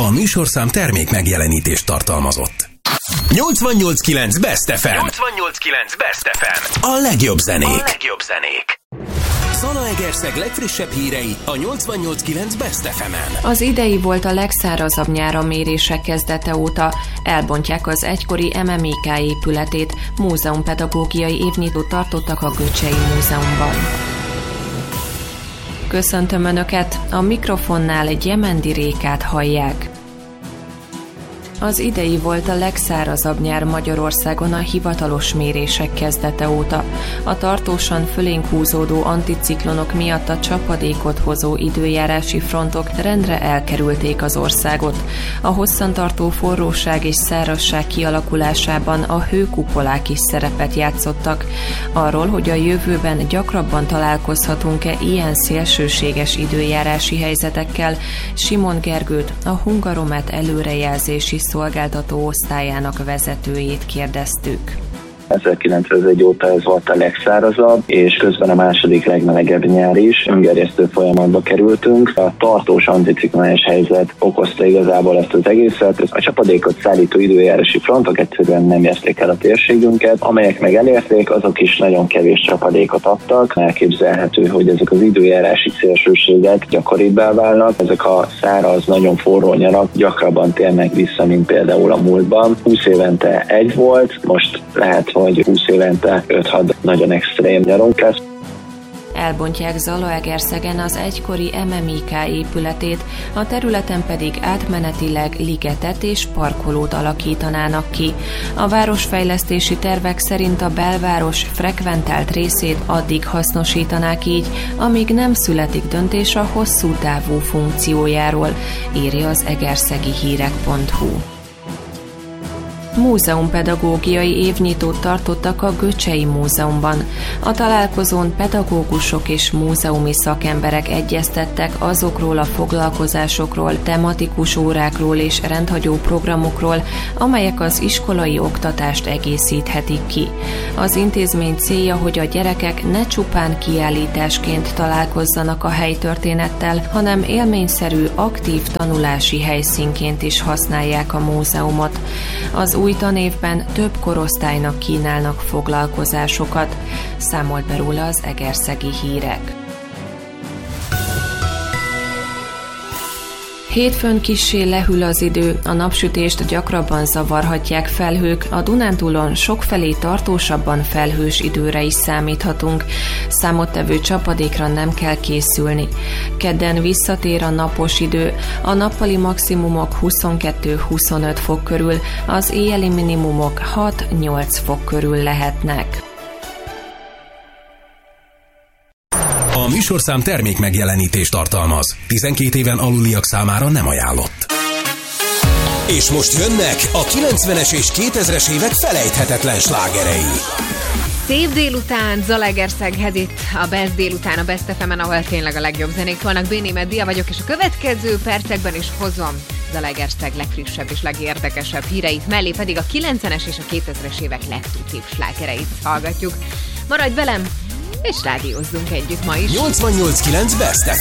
A műsorszám termék megjelenítést tartalmazott. 88.9 Best FM. 88.9 Best FM. A legjobb zenék. Zalaegerszeg legfrissebb hírei a 88.9 Best FM-en. Az idei volt a legszárazabb nyár a mérések kezdete óta. Elbontják az egykori MMIK épületét. Múzeumpedagógiai évnyitót tartottak a Göcsei Múzeumban. Köszöntöm Önöket, a mikrofonnál Gyemendi Rékát hallják. Az idei volt a legszárazabb nyár Magyarországon a hivatalos mérések kezdete óta. A tartósan fölénk húzódó anticiklonok miatt a csapadékot hozó időjárási frontok rendre elkerülték az országot. A hosszantartó forróság és szárazság kialakulásában a hőkupolák is szerepet játszottak. Arról, hogy a jövőben gyakrabban találkozhatunk-e ilyen szélsőséges időjárási helyzetekkel, Simon Gergőt, a Hungaromet előrejelzési szolgáltató osztályának vezetőjét kérdeztük. 1901 óta ez volt a legszárazabb, és közben a második legmelegebb nyár is. Öngerjesztő folyamatba kerültünk. A tartós anticiklonás helyzet okozta igazából ezt az egészet. A csapadékot szállító időjárási frontok egyszerűen nem érték el a térségünket. Amelyek meg elérték, azok is nagyon kevés csapadékot adtak. Elképzelhető, hogy ezek az időjárási szélsőségek gyakoribbá válnak. Ezek a száraz, nagyon forró nyarak gyakrabban térnek vissza, mint például a múltban. 20 évente egy volt, most lehet, hogy 20 évente 5-6 nagyon extrém nyarunk lesz. Elbontják Zalaegerszegen az egykori MMIK épületét, a területen pedig átmenetileg ligetet és parkolót alakítanának ki. A városfejlesztési tervek szerint a belváros frekventált részét addig hasznosítanák így, amíg nem születik döntés a hosszú távú funkciójáról, írja az egerszegihírek.hu. Múzeumpedagógiai évnyitót tartottak a Göcsei Múzeumban. A találkozón pedagógusok és múzeumi szakemberek egyeztettek azokról a foglalkozásokról, tematikus órákról és rendhagyó programokról, amelyek az iskolai oktatást egészíthetik ki. Az intézmény célja, hogy a gyerekek ne csupán kiállításként találkozzanak a helytörténettel, hanem élményszerű, aktív tanulási helyszínként is használják a múzeumot. Az új tanévben több korosztálynak kínálnak foglalkozásokat, számolt be róla az Egerszegi Hírek. Hétfőn kissé lehűl az idő, a napsütést gyakrabban zavarhatják felhők, a Dunántúlon sokfelé tartósabban felhős időre is számíthatunk. Számottevő csapadékra nem kell készülni. Kedden visszatér a napos idő, a nappali maximumok 22-25 fok körül, az éjjeli minimumok 6-8 fok körül lehetnek. A műsorszám termék megjelenítést tartalmaz. 12 éven aluliak számára nem ajánlott. És most jönnek a 90-es és 2000-es évek felejthetetlen slágerei. Szép délután, Zalaegerszeghez itt a Best délután, a Best FM-en, ahol tényleg a legjobb zenék szólnak. Bénémet Dia vagyok, és a következő percekben is hozom Zalaegerszeg legfrissebb és legérdekesebb híreit, mellé pedig a 90-es és a 2000-es évek legtutíbb slágereit hallgatjuk. Maradj velem, és rádiózzunk együtt ma is. 88.9 Best